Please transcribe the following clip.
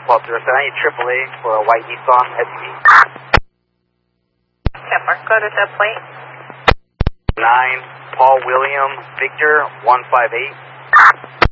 Paul 07, I need AAA for a white Nissan SUV. 10-4, go to the plate. 9, Paul William Victor 158.